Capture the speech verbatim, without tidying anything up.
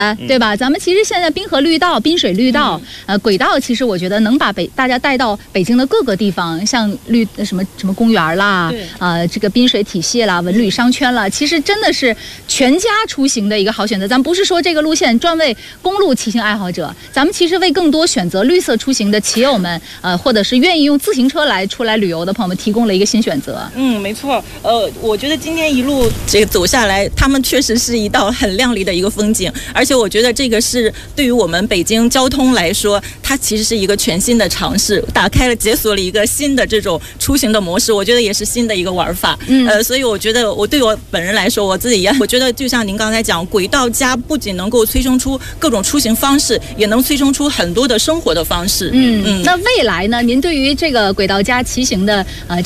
呃，对吧？咱们其实现在滨河绿道、滨水绿道，嗯、呃，轨道其实我觉得能把北大家带到北京的各个地方，像绿什么什么公园啦，啊、呃，这个滨水体系啦、文旅商圈啦，其实真的是全家出行的一个好选择。咱不是说这个路线专为公路骑行爱好者，咱们其实为更多选择绿色出行的骑友们，呃，或者是愿意用自行车来出来旅游的朋友们，提供了一个新选择。 嗯，没错。呃，我觉得今天一路这个走下来，他们确实是一道很亮丽的一个风景，而且我觉得这个是对于我们北京交通来说，它其实是一个全新的尝试，打开了解锁了一个新的这种出行的模式，我觉得也是新的一个玩法。嗯，呃，所以我觉得我对我本人来说，我自己也我觉得就像您刚才讲，轨道加不仅能够催生出各种出行方式，也能催生出很多的生活的方式。 嗯嗯，那未来呢？您对于这个轨道加骑行的呃。